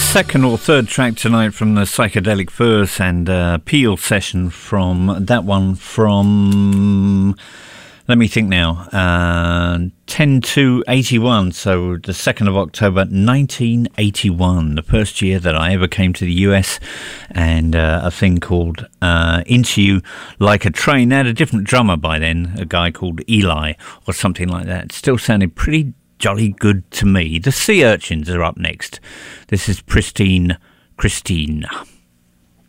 second or third track tonight from the Psychedelic Furs and Peel session from that one from, let me think now, 10 to 81, so the 2nd of October 1981, the first year that I ever came to the US, and a thing called Into You Like a Train. They had a different drummer by then, a guy called Eli or something like that. It still sounded pretty jolly good to me. The Sea Urchins are up next. This is Pristine Christine.